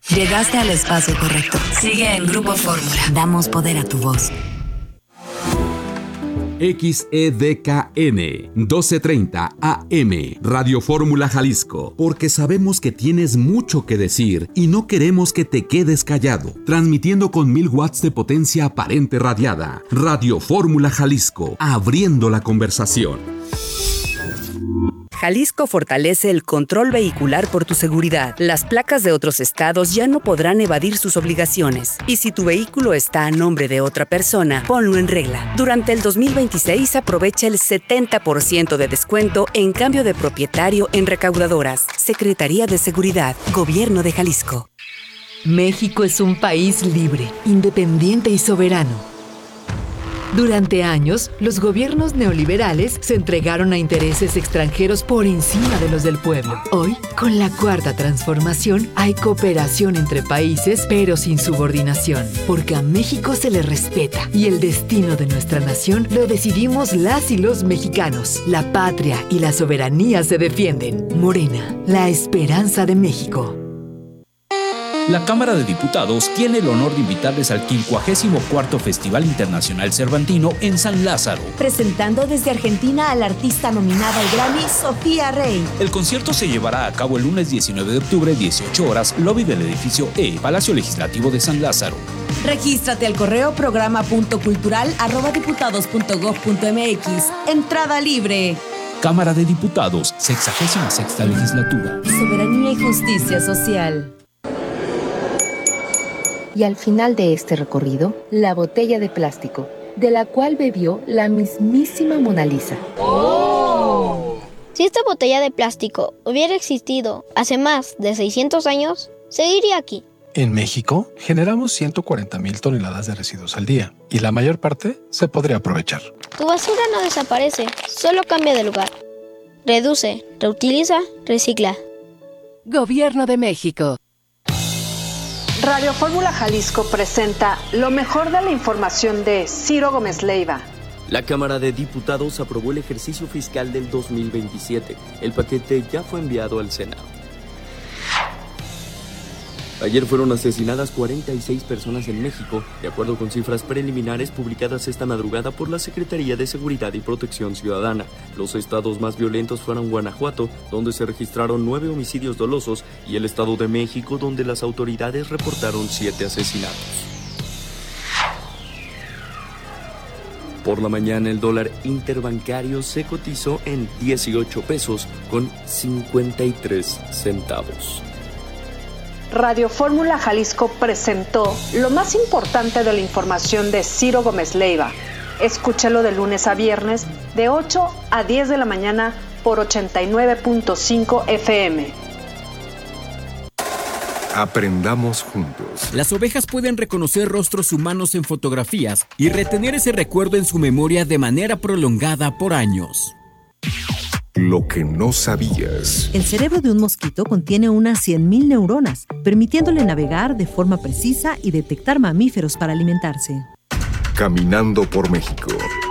Llegaste al espacio correcto. Sigue en Grupo Fórmula. Damos poder a tu voz. XEDKN 1230 AM Radio Fórmula Jalisco, porque sabemos que tienes mucho que decir y no queremos que te quedes callado. Transmitiendo con 1000 watts de potencia aparente radiada. Radio Fórmula Jalisco, abriendo la conversación. Jalisco fortalece el control vehicular por tu seguridad. Las placas de otros estados ya no podrán evadir sus obligaciones. Y si tu vehículo está a nombre de otra persona, ponlo en regla. Durante el 2026 aprovecha el 70% de descuento en cambio de propietario en recaudadoras. Secretaría de Seguridad, Gobierno de Jalisco. México es un país libre, independiente y soberano. Durante años, los gobiernos neoliberales se entregaron a intereses extranjeros por encima de los del pueblo. Hoy, con la Cuarta Transformación, hay cooperación entre países, pero sin subordinación, porque a México se le respeta y el destino de nuestra nación lo decidimos las y los mexicanos. La patria y la soberanía se defienden. Morena, la esperanza de México. La Cámara de Diputados tiene el honor de invitarles al 54º Festival Internacional Cervantino en San Lázaro. Presentando desde Argentina a la artista nominada al Grammy, Sofía Rey. El concierto se llevará a cabo el lunes 19 de octubre, 18 horas, lobby del edificio E, Palacio Legislativo de San Lázaro. Regístrate al correo programa.cultural@diputados.gov.mx. Entrada libre. Cámara de Diputados, 66ª Legislatura. Soberanía y justicia social. Y al final de este recorrido, la botella de plástico, de la cual bebió la mismísima Mona Lisa. ¡Oh! Si esta botella de plástico hubiera existido hace más de 600 años, seguiría aquí. En México, generamos 140,000 toneladas de residuos al día, y la mayor parte se podría aprovechar. Tu basura no desaparece, solo cambia de lugar. Reduce, reutiliza, recicla. Gobierno de México. Radio Fórmula Jalisco presenta lo mejor de la información de Ciro Gómez Leiva. La Cámara de Diputados aprobó el ejercicio fiscal del 2027. El paquete ya fue enviado al Senado. Ayer fueron asesinadas 46 personas en México, de acuerdo con cifras preliminares publicadas esta madrugada por la Secretaría de Seguridad y Protección Ciudadana. Los estados más violentos fueron Guanajuato, donde se registraron 9 homicidios dolosos, y el Estado de México, donde las autoridades reportaron 7 asesinatos. Por la mañana, el dólar interbancario se cotizó en 18 pesos con 53 centavos. Radio Fórmula Jalisco presentó lo más importante de la información de Ciro Gómez Leiva. Escúchalo de lunes a viernes de 8 a 10 de la mañana por 89.5 FM. Aprendamos juntos. Las ovejas pueden reconocer rostros humanos en fotografías y retener ese recuerdo en su memoria de manera prolongada por años. Lo que no sabías. El cerebro de un mosquito contiene unas 100,000 neuronas, permitiéndole navegar de forma precisa y detectar mamíferos para alimentarse. Caminando por México.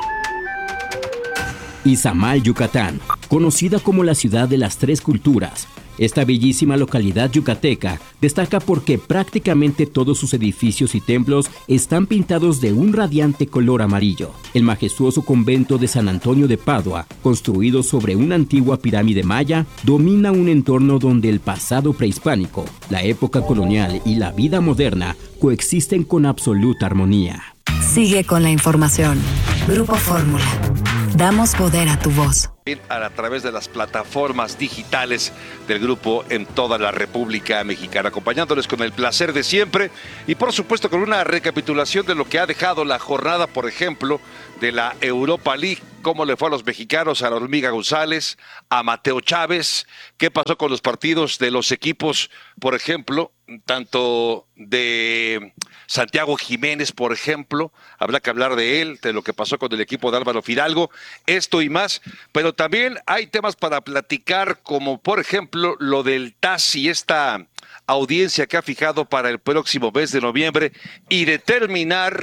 Izamal, Yucatán, conocida como la ciudad de las tres culturas. Esta bellísima localidad yucateca destaca porque prácticamente todos sus edificios y templos están pintados de un radiante color amarillo. El majestuoso convento de San Antonio de Padua, construido sobre una antigua pirámide maya, domina un entorno donde el pasado prehispánico, la época colonial y la vida moderna coexisten con absoluta armonía. Sigue con la información. Grupo Fórmula. Damos poder a tu voz. A través de las plataformas digitales del grupo en toda la República Mexicana, acompañándoles con el placer de siempre y por supuesto con una recapitulación de lo que ha dejado la jornada, por ejemplo, de la Europa League, cómo le fue a los mexicanos, a la Hormiga González, a Mateo Chávez, qué pasó con los partidos de los equipos, por ejemplo, tanto de Santiago Jiménez, por ejemplo, habrá que hablar de él, de lo que pasó con el equipo de Álvaro Fidalgo, esto y más, pero también hay temas para platicar, como por ejemplo lo del TAS y esta audiencia que ha fijado para el próximo mes de noviembre y determinar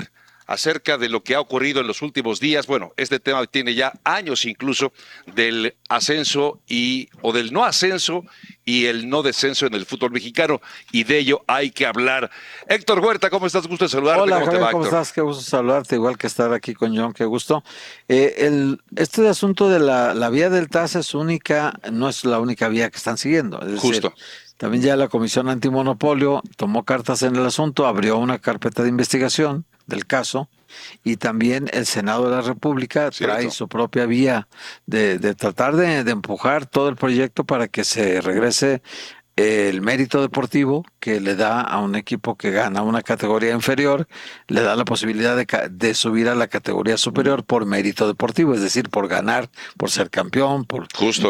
acerca de lo que ha ocurrido en los últimos días. Bueno, este tema tiene ya años incluso del ascenso o del no ascenso y el no descenso en el fútbol mexicano, y de ello hay que hablar. Héctor Huerta, ¿cómo estás? Gusto de saludarte. Hola, ¿Cómo Javier, te va, ¿cómo Héctor? estás? Qué gusto saludarte, igual que estar aquí con John, qué gusto. Este asunto de la vía del TAS es única, no es la única vía que están siguiendo. Es decir, Justo. también ya la Comisión Antimonopolio tomó cartas en el asunto, abrió una carpeta de investigación del caso, y también el Senado de la República trae su propia vía de tratar de empujar todo el proyecto para que se regrese el mérito deportivo que le da a un equipo que gana una categoría inferior, le da la posibilidad de subir a la categoría superior por mérito deportivo, es decir, por ganar, por ser campeón, por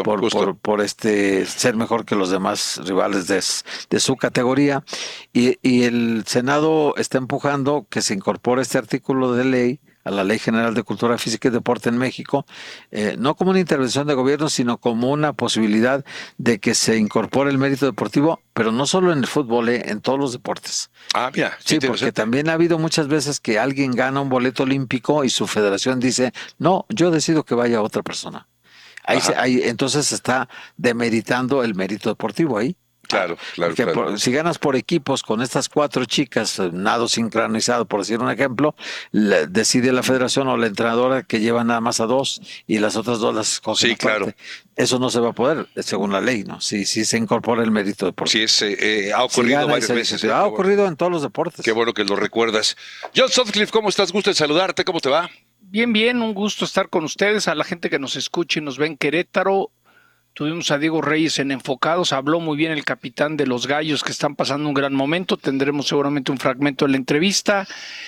ser mejor que los demás rivales de su categoría. Y el Senado está empujando que se incorpore este artículo de ley a la Ley General de Cultura Física y Deporte en México, no como una intervención de gobierno, sino como una posibilidad de que se incorpore el mérito deportivo, pero no solo en el fútbol, en todos los deportes. Ah, mira. Sí, porque también ha habido muchas veces que alguien gana un boleto olímpico y su federación dice, no, yo decido que vaya otra persona. Entonces se está demeritando el mérito deportivo ahí. Claro. Si ganas por equipos con estas 4 chicas, nado sincronizado, por decir un ejemplo, decide la federación o la entrenadora que lleva nada más a 2 y las otras 2 las escogen. Sí, aparte. claro. Eso no se va a poder, según la ley, ¿no? Si se incorpora el mérito deportivo. Sí, ha ocurrido varias veces. Ha ocurrido en todos los deportes. Qué bueno que lo recuerdas. John Sutcliffe, ¿cómo estás? Gusto de saludarte. ¿Cómo te va? Bien, un gusto estar con ustedes, a la gente que nos escucha y nos ve en Querétaro. Tuvimos a Diego Reyes en Enfocados, habló muy bien el capitán de los Gallos que están pasando un gran momento, tendremos seguramente un fragmento de la entrevista.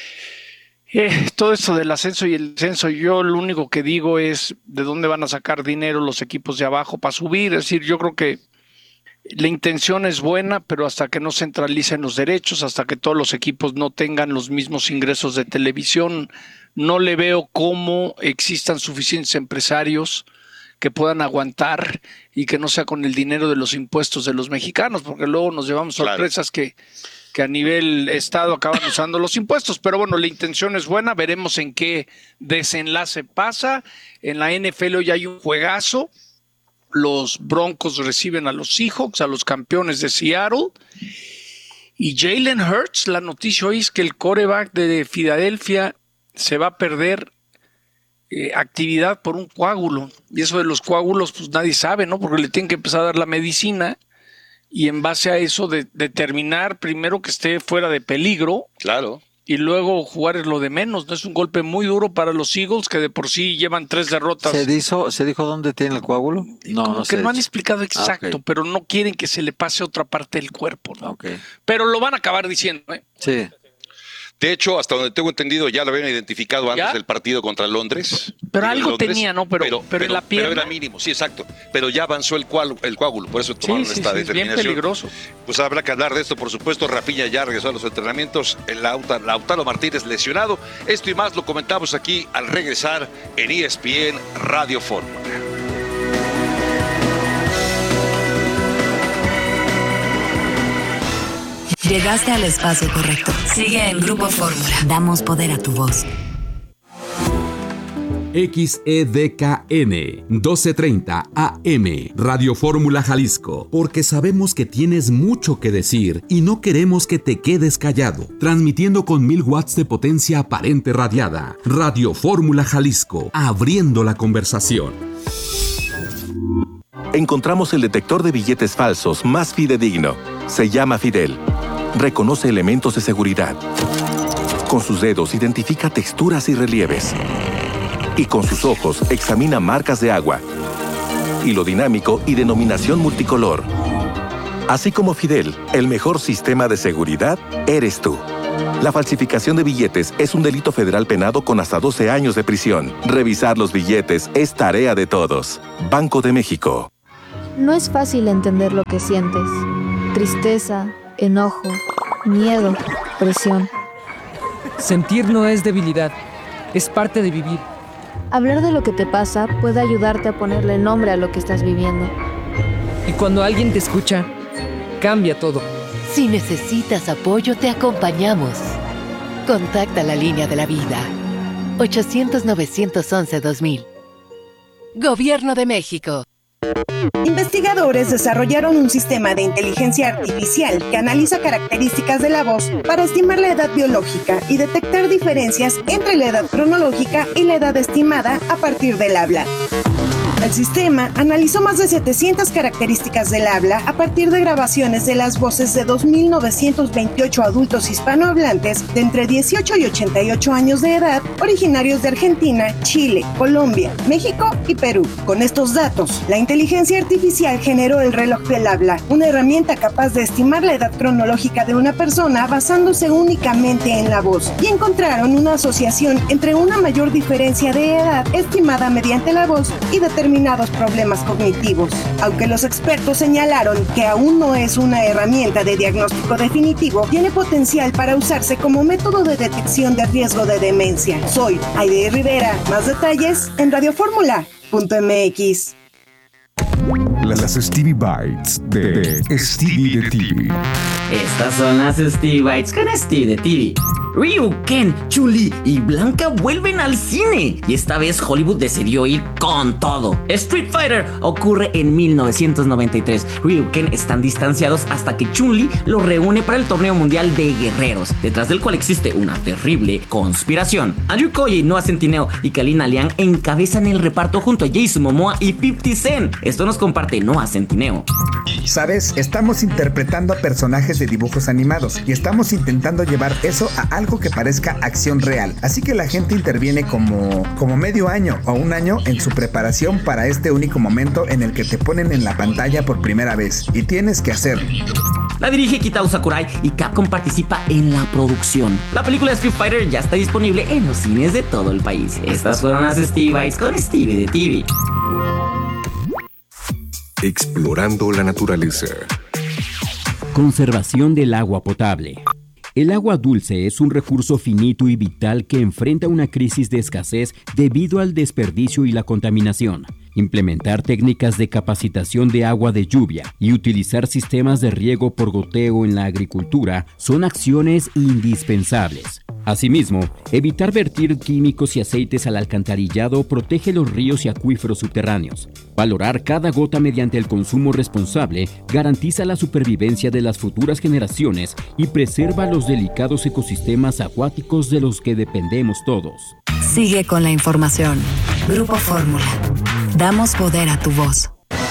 Todo esto del ascenso y el descenso, yo lo único que digo es de dónde van a sacar dinero los equipos de abajo para subir, es decir, yo creo que la intención es buena, pero hasta que no centralicen los derechos, hasta que todos los equipos no tengan los mismos ingresos de televisión, no le veo cómo existan suficientes empresarios que puedan aguantar y que no sea con el dinero de los impuestos de los mexicanos, porque luego nos llevamos sorpresas que a nivel Estado acaban usando los impuestos. Pero bueno, la intención es buena, veremos en qué desenlace pasa. En la NFL hoy hay un juegazo, los Broncos reciben a los Seahawks, a los campeones de Seattle, y Jalen Hurts, la noticia hoy es que el quarterback de Filadelfia se va a perder actividad por un coágulo, y eso de los coágulos pues nadie sabe, ¿no? Porque le tienen que empezar a dar la medicina y en base a eso determinar primero que esté fuera de peligro. Claro. Y luego jugar es lo de menos, ¿no? Es un golpe muy duro para los Eagles que de por sí llevan 3 derrotas. ¿Se dijo dónde tiene el coágulo? No sé. No han explicado exacto, pero no quieren que se le pase otra parte del cuerpo, ¿no? Pero lo van a acabar diciendo, ¿eh? Sí. De hecho, hasta donde tengo entendido, ya lo habían identificado antes del partido contra Londres. Pero algo tenía, ¿no? Pero en la pierna. Pero era mínimo, sí, exacto. Pero ya avanzó el coágulo, por eso tomaron esta determinación. Es bien peligroso. Pues habrá que hablar de esto, por supuesto. Rafinha ya regresó a los entrenamientos. Lautaro Martínez lesionado. Esto y más lo comentamos aquí al regresar en ESPN Radio Fórmula. Llegaste al espacio correcto. Sigue en Grupo Fórmula. Damos poder a tu voz. XEDKN 1230 AM Radio Fórmula Jalisco, porque sabemos que tienes mucho que decir y no queremos que te quedes callado. Transmitiendo con 1000 watts de potencia aparente radiada. Radio Fórmula Jalisco, abriendo la conversación. Encontramos el detector de billetes falsos más fidedigno. Se llama Fidel. Reconoce elementos de seguridad. Con sus dedos identifica texturas y relieves. Y con sus ojos examina marcas de agua. Hilo dinámico y denominación multicolor. Así como Fidel, el mejor sistema de seguridad eres tú. La falsificación de billetes es un delito federal penado con hasta 12 años de prisión. Revisar los billetes es tarea de todos. Banco de México. No es fácil entender lo que sientes. Tristeza, enojo, miedo, presión. Sentir no es debilidad, es parte de vivir. Hablar de lo que te pasa puede ayudarte a ponerle nombre a lo que estás viviendo. Y cuando alguien te escucha, cambia todo. Si necesitas apoyo, te acompañamos. Contacta la línea de la vida. 800-911-2000. Gobierno de México. Investigadores desarrollaron un sistema de inteligencia artificial que analiza características de la voz para estimar la edad biológica y detectar diferencias entre la edad cronológica y la edad estimada a partir del habla. El sistema analizó más de 700 características del habla a partir de grabaciones de las voces de 2.928 adultos hispanohablantes de entre 18 y 88 años de edad, originarios de Argentina, Chile, Colombia, México y Perú. Con estos datos, la inteligencia artificial generó el reloj del habla, una herramienta capaz de estimar la edad cronológica de una persona basándose únicamente en la voz, y encontraron una asociación entre una mayor diferencia de edad estimada mediante la voz y determinados problemas cognitivos. Aunque los expertos señalaron que aún no es una herramienta de diagnóstico definitivo, tiene potencial para usarse como método de detección de riesgo de demencia. Soy Aide Rivera. Más detalles en radioformula.mx. Las Stevie Bites de Stevie de TV. Estas son las Stevie Bites con Stevie de TV. Ryu, Ken, Chun-Li y Blanca vuelven al cine y esta vez Hollywood decidió ir con todo. Street Fighter ocurre en 1993. Ryu y Ken están distanciados hasta que Chun-Li los reúne para el torneo mundial de guerreros, detrás del cual existe una terrible conspiración. Andrew Koji, Noah Centineo y Kalina Liang encabezan el reparto junto a Jason Momoa y 50 Cent. Esto nos comparte Noah Centineo. ¿Sabes? Estamos interpretando a personajes de dibujos animados y estamos intentando llevar eso a algo que parezca acción real. Así que la gente interviene como medio año o un año en su preparación para este único momento en el que te ponen en la pantalla por primera vez. Y tienes que hacerlo. La dirige Kitao Sakurai y Capcom participa en la producción. La película Street Fighter ya está disponible en los cines de todo el país. Estas fueron las Stevie Bites con Stevie de TV. Explorando la naturaleza. Conservación del agua potable. El agua dulce es un recurso finito y vital que enfrenta una crisis de escasez debido al desperdicio y la contaminación. Implementar técnicas de capacitación de agua de lluvia y utilizar sistemas de riego por goteo en la agricultura son acciones indispensables. Asimismo, evitar vertir químicos y aceites al alcantarillado protege los ríos y acuíferos subterráneos. Valorar cada gota mediante el consumo responsable garantiza la supervivencia de las futuras generaciones y preserva los delicados ecosistemas acuáticos de los que dependemos todos. Sigue con la información. Grupo Fórmula. Damos poder a tu voz.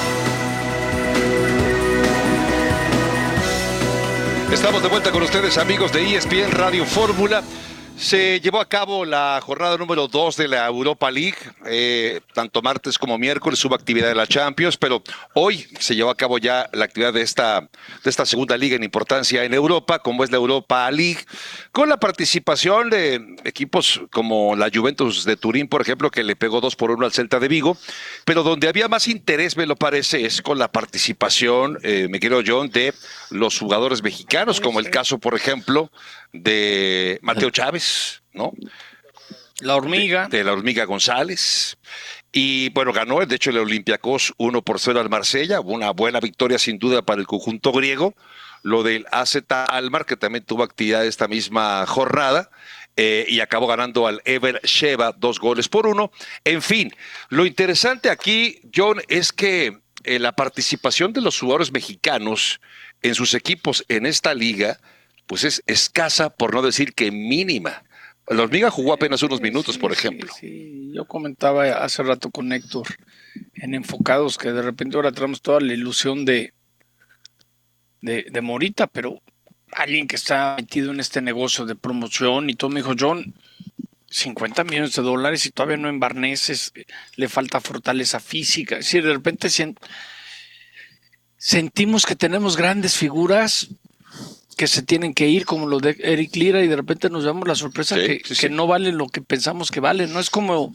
Estamos de vuelta con ustedes, amigos de ESPN Radio Fórmula. Se llevó a cabo la jornada número 2 de la Europa League, tanto martes como miércoles hubo actividad de la Champions, pero hoy se llevó a cabo ya la actividad de esta segunda liga en importancia en Europa, como es la Europa League, con la participación de equipos como la Juventus de Turín, por ejemplo, que le pegó 2-1 al Celta de Vigo, pero donde había más interés, me lo parece, es con la participación, me quiero John, de los jugadores mexicanos, como el caso, por ejemplo, de Mateo Chávez, ¿no? La Hormiga. De la Hormiga González. Y bueno, ganó, de hecho, el Olympiacos 1-0 al Marsella, una buena victoria sin duda para el conjunto griego. Lo del AZ Alkmaar, que también tuvo actividad esta misma jornada, y acabó ganando al Ever Sheva 2-1. En fin, lo interesante aquí, John, es que la participación de los jugadores mexicanos en sus equipos en esta liga pues es escasa, por no decir que mínima. La Hormiga jugó apenas unos minutos, por ejemplo. Sí. Yo comentaba hace rato con Héctor en Enfocados que de repente ahora tenemos toda la ilusión de Morita, pero alguien que está metido en este negocio de promoción y todo me dijo, John, $50 millones y todavía no embarneces, le falta fortaleza física. Es decir, de repente sentimos que tenemos grandes figuras que se tienen que ir, como lo de Eric Lira, y de repente nos damos la sorpresa que no valen lo que pensamos que valen. No es como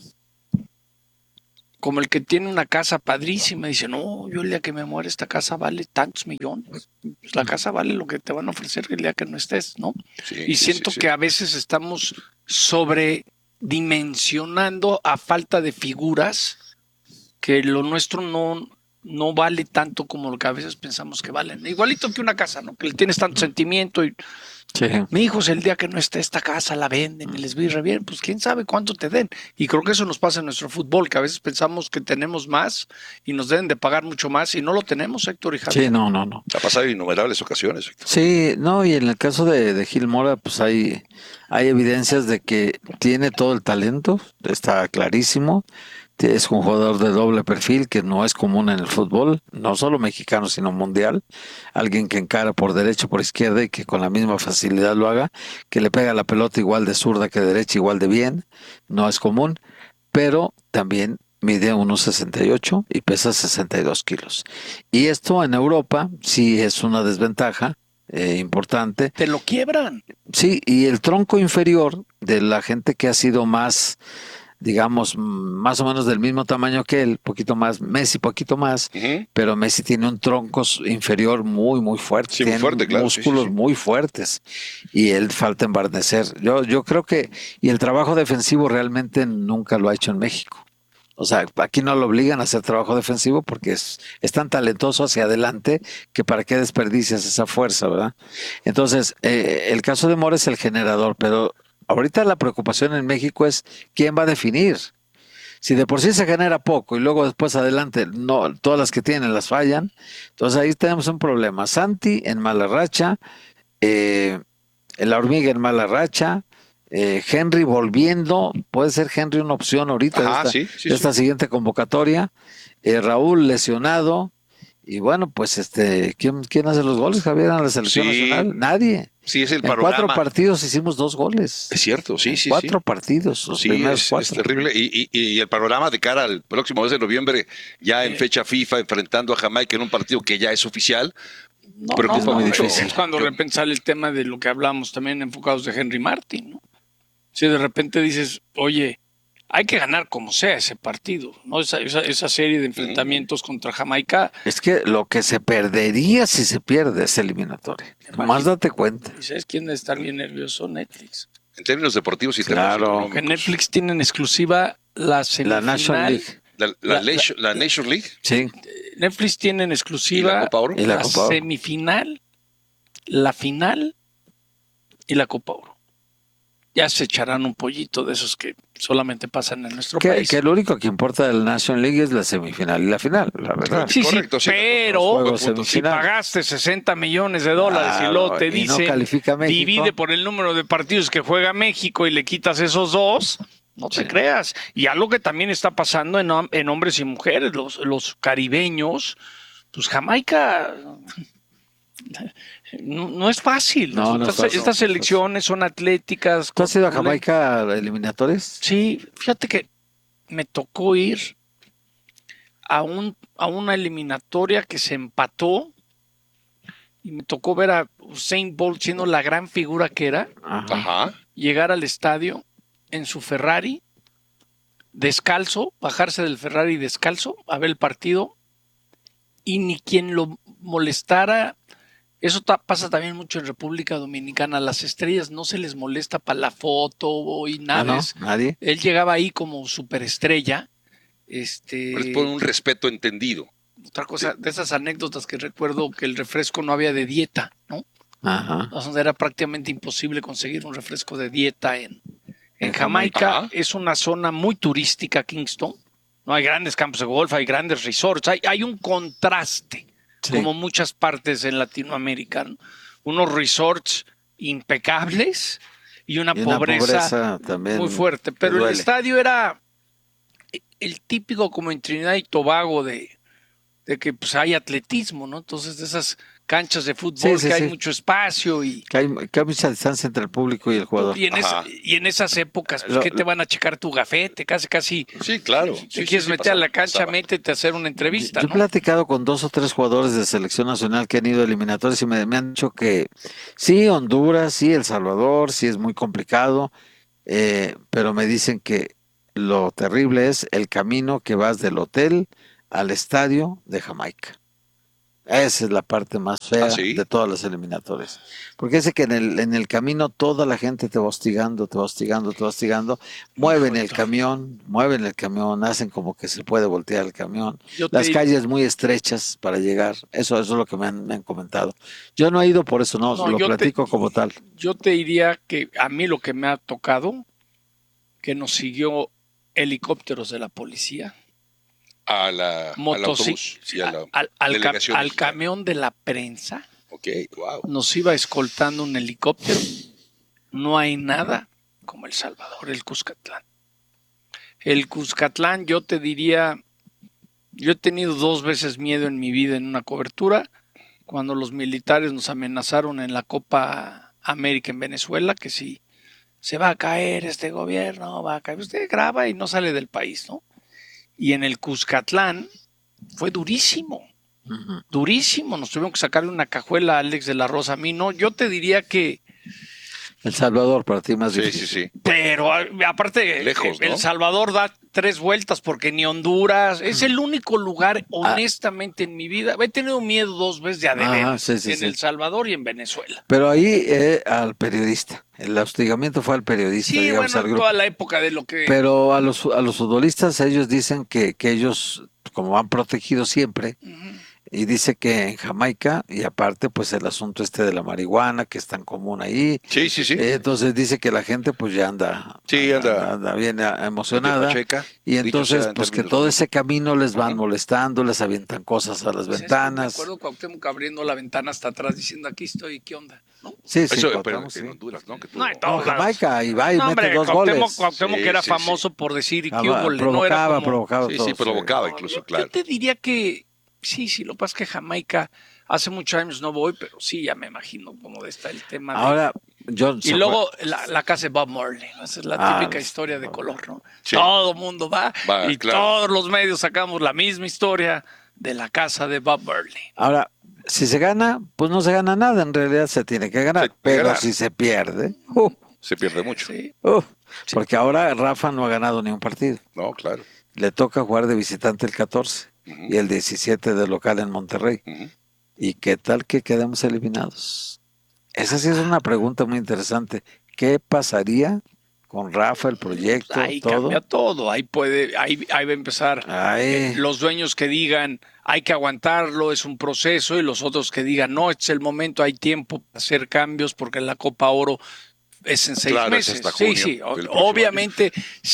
el que tiene una casa padrísima y dice, no, yo el día que me muera esta casa vale tantos millones. Pues la casa vale lo que te van a ofrecer el día que no estés, ¿no? Y siento que a veces estamos sobredimensionando a falta de figuras, que lo nuestro no vale tanto como lo que a veces pensamos que valen. Igualito que una casa, ¿no? Que le tienes tanto sentimiento y Sí. Mi hijo, el día que no esté esta casa la venden y les vi re bien, pues quién sabe cuánto te den. Y creo que eso nos pasa en nuestro fútbol, que a veces pensamos que tenemos más y nos deben de pagar mucho más y no lo tenemos, Héctor y Javier. Sí, no. Ha pasado en innumerables ocasiones, Héctor. Sí, no, y en el caso de Gil Mora, pues hay evidencias de que tiene todo el talento, está clarísimo. Es un jugador de doble perfil que no es común en el fútbol, no solo mexicano, sino mundial. Alguien que encara por derecha, por izquierda y que con la misma facilidad lo haga, que le pega la pelota igual de zurda que derecha, igual de bien, no es común, pero también mide 1.68 y pesa 62 kilos. Y esto en Europa sí es una desventaja importante. Te lo quiebran. Sí, y el tronco inferior de la gente que ha sido más, digamos, más o menos del mismo tamaño que él, poquito más, Messi poquito más, pero Messi tiene un tronco inferior muy, muy fuerte, Sí, muy tiene fuerte, claro, músculos sí. muy fuertes, y él falta embarnecer. Yo creo que, y el trabajo defensivo realmente nunca lo ha hecho en México. O sea, aquí no lo obligan a hacer trabajo defensivo porque es tan talentoso hacia adelante que para qué desperdicias esa fuerza, ¿verdad? Entonces, el caso de Mora es el generador, pero ahorita la preocupación en México es quién va a definir. Si de por sí se genera poco y luego después adelante no, todas las que tienen las fallan, entonces ahí tenemos un problema. Santi en mala racha, la hormiga en mala racha, Henry volviendo, puede ser Henry una opción ahorita de esta siguiente convocatoria, Raúl lesionado, y bueno, pues ¿quién hace los goles, Javier, en la selección nacional? Nadie. Sí, es el En panorama. 4 partidos hicimos 2 goles. Es cierto, sí. 4 partidos, los primeros 4. Es terrible. Y el panorama de cara al próximo mes de noviembre, ya en fecha FIFA, enfrentando a Jamaica en un partido que ya es oficial, preocupa mucho. Es cuando de repente sale el tema de lo que hablamos también enfocados de Henry Martin, ¿no? Si de repente dices, oye, hay que ganar como sea ese partido, ¿no? Esa serie de enfrentamientos contra Jamaica. Es que lo que se perdería si se pierde es eliminatoria. Más date cuenta. ¿Y sabes quién debe estar bien nervioso? Netflix. En términos deportivos y claro. Que Netflix tiene en exclusiva la semifinal. La National League. La Nation League. Sí. Netflix tiene en exclusiva ¿Y la Copa Oro? la semifinal, la final y la Copa Oro. Ya se echarán un pollito de esos que solamente pasan en nuestro país. Que lo único que importa del National League es la semifinal y la final, la verdad. Sí, correcto, sí, pero si pagaste $60 millones y luego te dice, no divide por el número de partidos que juega México y le quitas esos 2, no te creas. Y algo que también está pasando en hombres y mujeres, los caribeños, pues Jamaica... No es fácil. Estas elecciones son atléticas. ¿Tú has ido a Jamaica a eliminatorias? Sí, fíjate que me tocó ir a una eliminatoria que se empató y me tocó ver a Usain Bolt siendo la gran figura que era. Ajá. Llegar al estadio en su Ferrari, descalzo, bajarse del Ferrari descalzo a ver el partido y ni quien lo molestara. Eso pasa también mucho en República Dominicana. A las estrellas no se les molesta para la foto y nada. Nadie. Él llegaba ahí como superestrella. Pero es por un respeto entendido. Otra cosa, de esas anécdotas que recuerdo, que el refresco no había de dieta, ¿no? Ajá. Donde era prácticamente imposible conseguir un refresco de dieta en Jamaica. Ajá. Es una zona muy turística, Kingston. No hay grandes campos de golf, hay grandes resorts. Hay un contraste. Sí. Como muchas partes en Latinoamérica, ¿no? Unos resorts impecables y una pobreza también muy fuerte. Pero el estadio era el típico como en Trinidad y Tobago de que pues hay atletismo, ¿no? Entonces de esas canchas de fútbol hay mucho espacio y que hay mucha distancia entre el público y el jugador. Y en esas épocas, pues, ¿qué te van a checar tu gafete? Casi. Sí, claro. Si quieres meter a la cancha, métete a hacer una entrevista. Yo he platicado con 2 o 3 jugadores de selección nacional que han ido a eliminatorias y me han dicho que sí, Honduras, sí, El Salvador, sí es muy complicado, pero me dicen que lo terrible es el camino que vas del hotel al estadio de Jamaica. Esa es la parte más fea de todas las eliminatorias. Porque es que en el camino toda la gente te va hostigando, mueven el camión, hacen como que se puede voltear el camión. Las calles muy estrechas para llegar, eso es lo que me han comentado. Yo no he ido, por eso lo platico como tal. Yo te diría que a mí lo que me ha tocado, que nos siguió helicópteros de la policía, al autobús y a la al camión de la prensa. Nos iba escoltando un helicóptero. No hay nada como El Salvador, el Cuscatlán. El Cuscatlán, yo te diría, yo he tenido 2 veces miedo en mi vida en una cobertura, cuando los militares nos amenazaron en la Copa América en Venezuela, que si se va a caer este gobierno, va a caer. Usted graba y no sale del país, ¿no? Y en el Cuscatlán fue durísimo, durísimo. Nos tuvimos que sacarle una cajuela a Alex de la Rosa. A mí no, yo te diría que... El Salvador para ti más difícil. Sí. Pero aparte, lejos, ¿no? El Salvador da 3 vueltas porque ni Honduras. Es el único lugar, honestamente, en mi vida. He tenido miedo 2 veces de veras, en El Salvador y en Venezuela. Pero ahí al periodista. El hostigamiento fue al periodista. Sí, digamos, bueno, toda la época de lo que... Pero a los futbolistas, ellos dicen que ellos, como han protegido siempre... Y dice que en Jamaica, y aparte pues el asunto de la marihuana, que es tan común ahí. Sí. Entonces dice que la gente pues ya anda bien emocionada. Y entonces pues que todo ese camino les van molestando, les avientan cosas a las ventanas. Me acuerdo Cuauhtémoc abriendo la ventana hasta atrás diciendo aquí estoy, ¿qué onda? ¿No? Sí, pero en Honduras, ¿no? En Jamaica, y va y mete 2 goles. Cuauhtémoc era famoso por decir ¿qué hubo? Provocaba todo. Sí, provocaba incluso, claro. Yo te diría que sí, lo que pasa es que Jamaica, hace muchos años no voy, pero sí, ya me imagino cómo está el tema. Ahora, y luego la casa de Bob Marley, ¿no? Esa es la típica historia de color, ¿no? Sí. Todo el mundo va y todos los medios sacamos la misma historia de la casa de Bob Marley. Ahora, si se gana, pues no se gana nada, en realidad se tiene que ganar, pero si se pierde... se pierde mucho. Sí. Porque ahora Rafa no ha ganado ni un partido. No, claro. Le toca jugar de visitante el 14. Y el 17 de local en Monterrey. ¿Y qué tal que quedamos eliminados? Esa sí es una pregunta muy interesante. ¿Qué pasaría con Rafa, el proyecto, ahí todo? Cambia todo. Ahí va a empezar los dueños que digan hay que aguantarlo, es un proceso, y los otros que digan no, este es el momento, hay tiempo para hacer cambios porque la Copa Oro es en 6 meses. Es hasta junio, sí. Obviamente,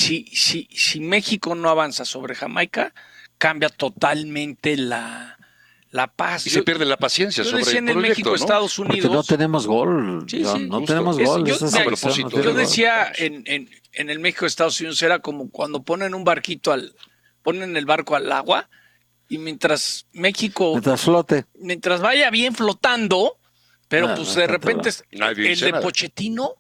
si México no avanza sobre Jamaica, cambia totalmente la paz. Y se pierde la paciencia sobre el proyecto, en México, Estados Unidos. Porque no tenemos gol. No tenemos gol. Yo decía en el México, Estados Unidos, era como cuando ponen un barquito ponen el barco al agua, y mientras flote. Mientras vaya bien flotando, pero pues de repente el de Pochettino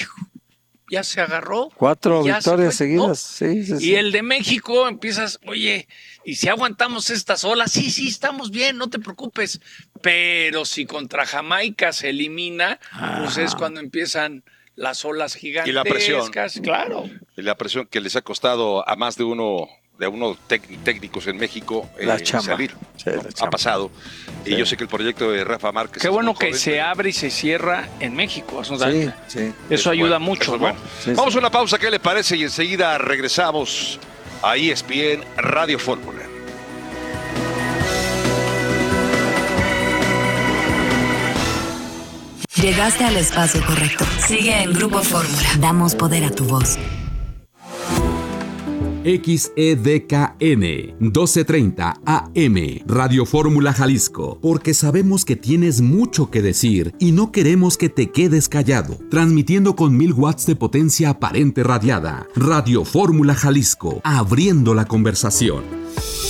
ya se agarró. 4 victorias seguidas. ¿No? Sí. Y el de México empiezas, oye, y si aguantamos estas olas, sí, estamos bien, no te preocupes. Pero si contra Jamaica se elimina, pues es cuando empiezan las olas gigantescas. Y la presión. Claro. Y la presión que les ha costado a más de unos técnicos en México salir. Sí, ha pasado. Y yo sé que el proyecto de Rafa Márquez... Qué bueno que se abre y se cierra en México. Sí. Eso ayuda mucho, ¿no? Bueno. Vamos a una pausa, ¿qué le parece? Y enseguida regresamos a ESPN Radio Fórmula. Llegaste al espacio correcto. Sigue en Grupo Fórmula. Damos poder a tu voz. XEDKN 1230 AM Radio Fórmula Jalisco, porque sabemos que tienes mucho que decir y no queremos que te quedes callado. Transmitiendo con 1000 watts de potencia aparente radiada. Radio Fórmula Jalisco, abriendo la conversación.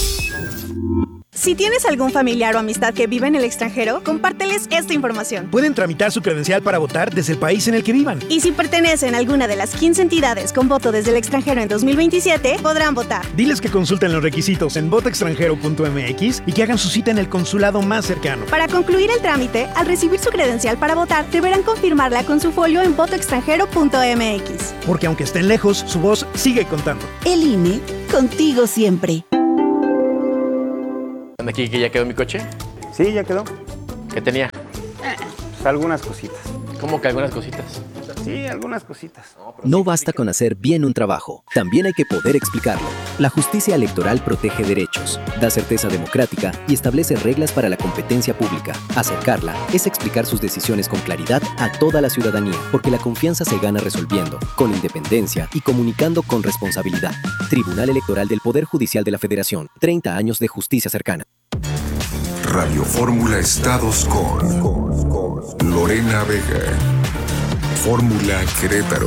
Si tienes algún familiar o amistad que vive en el extranjero, compárteles esta información. Pueden tramitar su credencial para votar desde el país en el que vivan. Y si pertenecen a alguna de las 15 entidades con voto desde el extranjero en 2027, podrán votar. Diles que consulten los requisitos en votoextranjero.mx y que hagan su cita en el consulado más cercano. Para concluir el trámite, al recibir su credencial para votar, deberán confirmarla con su folio en votoextranjero.mx. Porque aunque estén lejos, su voz sigue contando. El INE, contigo siempre. ¿Aquí que ya quedó mi coche? Sí, ya quedó. ¿Qué tenía? Pues algunas cositas. ¿Cómo que algunas cositas? Sí, algunas cositas. No basta con hacer bien un trabajo, también hay que poder explicarlo. La justicia electoral protege derechos, da certeza democrática y establece reglas para la competencia pública. Acercarla es explicar sus decisiones con claridad a toda la ciudadanía, porque la confianza se gana resolviendo, con independencia y comunicando con responsabilidad. Tribunal Electoral del Poder Judicial de la Federación. 30 años de justicia cercana. Radio Fórmula Estados con Lorena Vega. Fórmula Querétaro.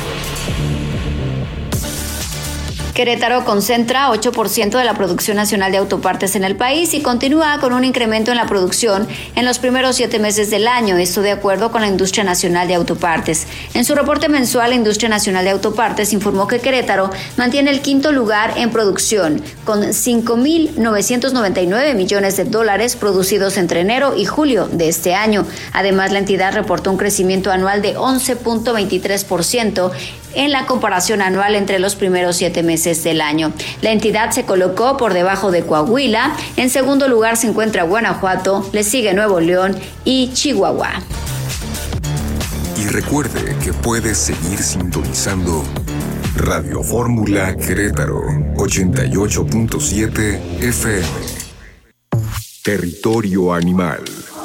Querétaro concentra 8% de la producción nacional de autopartes en el país y continúa con un incremento en la producción en los primeros 7 meses del año, esto de acuerdo con la Industria Nacional de Autopartes. En su reporte mensual, la Industria Nacional de Autopartes informó que Querétaro mantiene el quinto lugar en producción, con $5,999 millones producidos entre enero y julio de este año. Además, la entidad reportó un crecimiento anual de 11.23% en la comparación anual entre los primeros 7 meses del año. La entidad se colocó por debajo de Coahuila. En segundo lugar se encuentra Guanajuato, le sigue Nuevo León y Chihuahua. Y recuerde que puedes seguir sintonizando Radio Fórmula Querétaro 88.7 FM. Territorio Animal.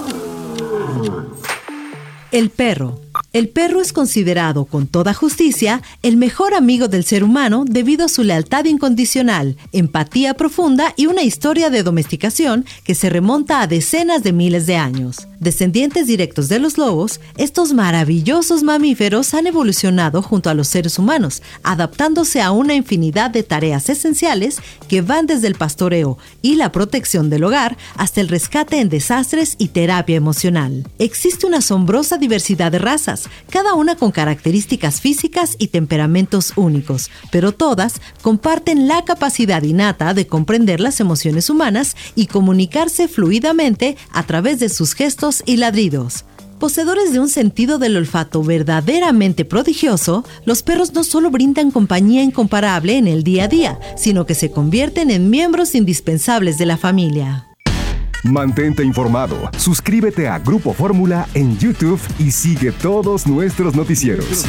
El perro. El perro es considerado, con toda justicia, el mejor amigo del ser humano debido a su lealtad incondicional, empatía profunda y una historia de domesticación que se remonta a decenas de miles de años. Descendientes directos de los lobos, estos maravillosos mamíferos han evolucionado junto a los seres humanos, adaptándose a una infinidad de tareas esenciales que van desde el pastoreo y la protección del hogar hasta el rescate en desastres y terapia emocional. Existe una asombrosa diversidad de razas, cada una con características físicas y temperamentos únicos, pero todas comparten la capacidad innata de comprender las emociones humanas y comunicarse fluidamente a través de sus gestos y ladridos. Poseedores de un sentido del olfato verdaderamente prodigioso, los perros no solo brindan compañía incomparable en el día a día, sino que se convierten en miembros indispensables de la familia. Mantente informado, suscríbete a Grupo Fórmula en YouTube y sigue todos nuestros noticieros.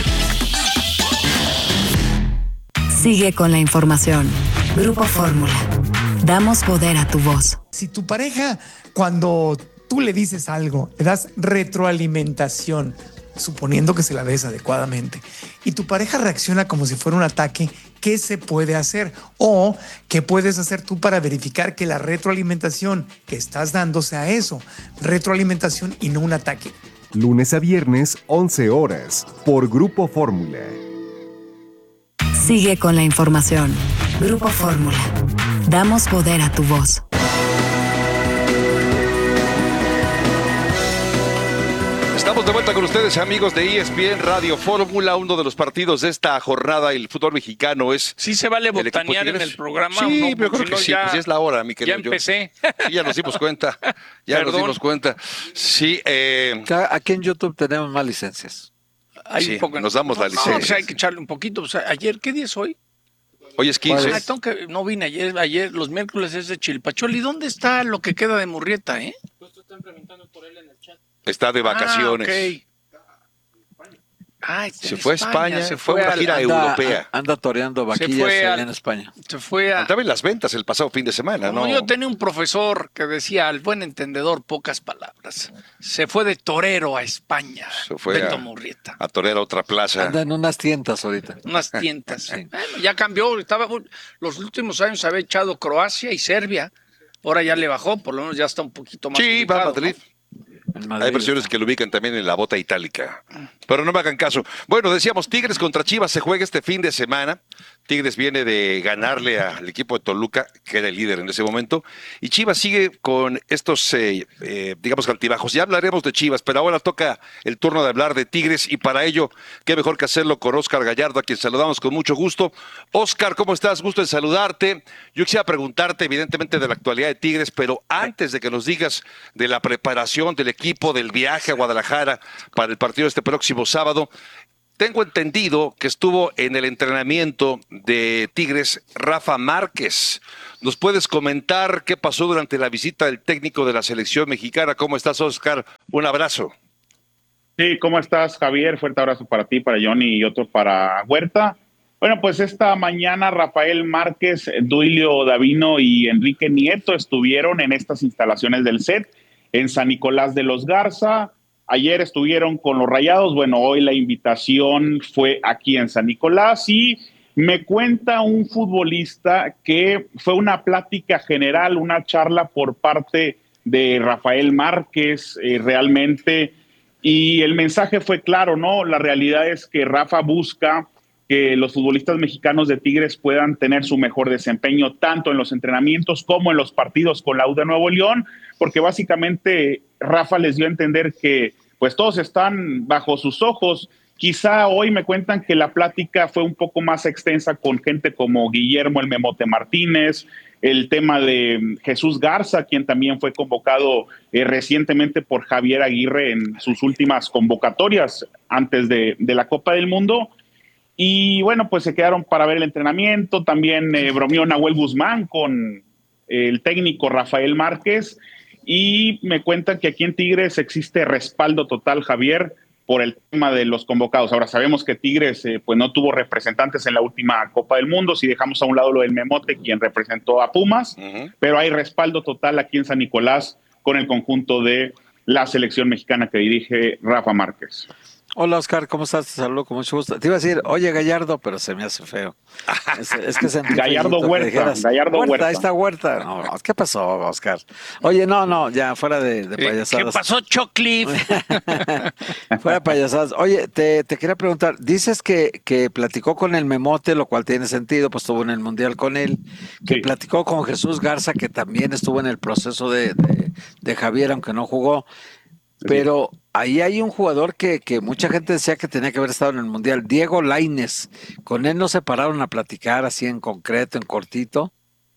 Sigue con la información. Grupo Fórmula. Damos poder a tu voz. Si tu pareja, cuando tú le dices algo, le das retroalimentación, suponiendo que se la des adecuadamente, y tu pareja reacciona como si fuera un ataque, ¿qué se puede hacer? O ¿qué puedes hacer tú para verificar que la retroalimentación que estás dando sea eso? Retroalimentación y no un ataque. Lunes a viernes, 11 horas, por Grupo Fórmula. Sigue con la información. Grupo Fórmula. Damos poder a tu voz. Estamos de vuelta con ustedes, amigos de ESPN Radio Fórmula. Uno de los partidos de esta jornada, el fútbol mexicano es... Sí se vale botanear en el programa. Sí, ¿no? pero creo que sí, pues ya es la hora, mi querido. Ya empecé. Sí, ya nos dimos cuenta. Nos dimos cuenta. Sí. Aquí en YouTube tenemos más licencias. Sí, un poco, nos damos la licencia. Pues hay que echarle un poquito. O sea, ayer, ¿qué día es hoy? Hoy es 15. No vine ayer, los miércoles es de Chilpacholi. ¿Dónde está lo que queda de Murrieta, Justo están preguntando por él en el chat. Está de vacaciones. Okay. Se fue a España, se fue a una gira europea. Anda toreando vaquillas allá en España. Andaba en las ventas el pasado fin de semana, ¿no? Yo tenía un profesor que decía, al buen entendedor, pocas palabras. Se fue de torero a España. Se fue Murrieta. A torear a otra plaza. Anda en unas tientas ahorita. Unas tientas. Sí. Bueno, ya cambió. Los últimos años había echado Croacia y Serbia. Ahora ya le bajó, por lo menos ya está un poquito más. Sí, va a Madrid. ¿No? Hay versiones que lo ubican también en la bota itálica, pero no me hagan caso. Bueno, decíamos, Tigres contra Chivas se juega este fin de semana. Tigres viene de ganarle al equipo de Toluca, que era el líder en ese momento, y Chivas sigue con estos, digamos, altibajos. Ya hablaremos de Chivas, pero ahora toca el turno de hablar de Tigres, y para ello, qué mejor que hacerlo con Óscar Gallardo, a quien saludamos con mucho gusto. Óscar, ¿cómo estás? Gusto en saludarte. Yo quisiera preguntarte, evidentemente, de la actualidad de Tigres, pero antes de que nos digas de la preparación del equipo, del viaje a Guadalajara para el partido este próximo sábado, tengo entendido que estuvo en el entrenamiento de Tigres Rafa Márquez. ¿Nos puedes comentar qué pasó durante la visita del técnico de la selección mexicana? ¿Cómo estás, Oscar? Un abrazo. Sí, ¿cómo estás, Javier? Fuerte abrazo para ti, para Johnny y otro para Huerta. Bueno, pues esta mañana Rafael Márquez, Duilio Davino y Enrique Nieto estuvieron en estas instalaciones del SET en San Nicolás de los Garza. Ayer estuvieron con los Rayados. Bueno, hoy la invitación fue aquí en San Nicolás y me cuenta un futbolista que fue una plática general, una charla por parte de Rafael Márquez realmente, y el mensaje fue claro, ¿no? La realidad es que Rafa busca que los futbolistas mexicanos de Tigres puedan tener su mejor desempeño tanto en los entrenamientos como en los partidos con la U de Nuevo León, porque básicamente Rafa les dio a entender que pues todos están bajo sus ojos. Quizá hoy me cuentan que la plática fue un poco más extensa con gente como Guillermo el Memote Martínez, el tema de Jesús Garza, quien también fue convocado recientemente por Javier Aguirre en sus últimas convocatorias antes de la Copa del Mundo. Y bueno, pues se quedaron para ver el entrenamiento. También bromeó Nahuel Guzmán con el técnico Rafael Márquez. Y me cuentan que aquí en Tigres existe respaldo total, Javier, por el tema de los convocados. Ahora sabemos que Tigres pues no tuvo representantes en la última Copa del Mundo, si dejamos a un lado lo del Memote, quien representó a Pumas, pero hay respaldo total aquí en San Nicolás con el conjunto de la selección mexicana que dirige Rafa Márquez. Hola, Oscar, ¿cómo estás? Te saludo con mucho gusto. Te iba a decir, oye, Gallardo, pero se me hace feo. Es que sentí Gallardo Huerta, Gallardo Huerta. Ahí está Huerta. No, ¿qué pasó, Oscar? Oye, no, ya fuera de payasadas. ¿Qué pasó, Choclif? Fuera de payasadas. Oye, te quería preguntar, dices que platicó con el Memote, lo cual tiene sentido, pues estuvo en el Mundial con él, que sí. Platicó con Jesús Garza, que también estuvo en el proceso de Javier, aunque no jugó. Pero ahí hay un jugador que mucha gente decía que tenía que haber estado en el Mundial, Diego Lainez. ¿Con él no se pararon a platicar así en concreto, en cortito?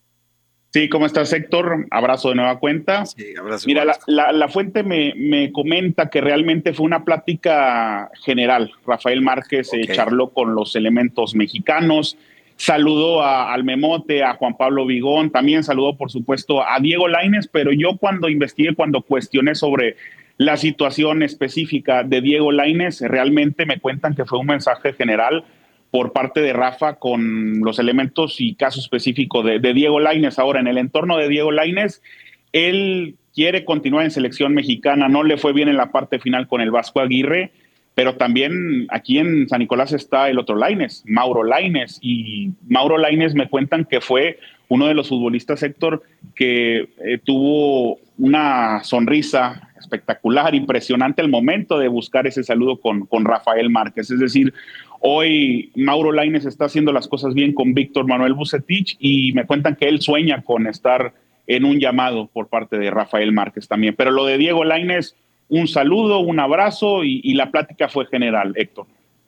Sí, ¿cómo estás, Héctor? Abrazo de nueva cuenta. Sí, abrazo. Mira, la fuente me comenta que realmente fue una plática general. Rafael Márquez charló con los elementos mexicanos, saludó al Memote, a Juan Pablo Vigón, también saludó, por supuesto, a Diego Lainez, pero yo cuando cuestioné sobre la situación específica de Diego Lainez, realmente me cuentan que fue un mensaje general por parte de Rafa con los elementos y caso específico de Diego Lainez. Ahora, en el entorno de Diego Lainez, él quiere continuar en selección mexicana, no le fue bien en la parte final con el Vasco Aguirre, pero también aquí en San Nicolás está el otro Lainez, Mauro Lainez, y Mauro Lainez me cuentan que fue uno de los futbolistas, Héctor, que tuvo una sonrisa espectacular, impresionante al momento de buscar ese saludo con Rafael Márquez. Es decir, hoy Mauro Lainez está haciendo las cosas bien con Víctor Manuel Vucetich y me cuentan que él sueña con estar en un llamado por parte de Rafael Márquez también. Pero lo de Diego Lainez, un saludo, un abrazo y la plática fue general, Héctor.